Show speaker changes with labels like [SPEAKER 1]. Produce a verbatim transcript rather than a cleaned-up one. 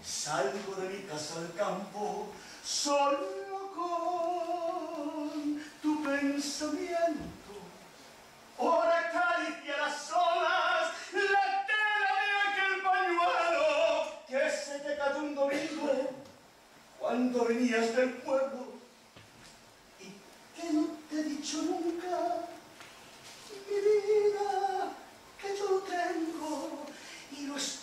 [SPEAKER 1] Salgo de mi casa al campo, solo con tu pensamiento. Por acariciar las olas, la tela de aquel pañuelo que se te cayó un domingo cuando venías del pueblo y que no te he dicho nunca, mi vida.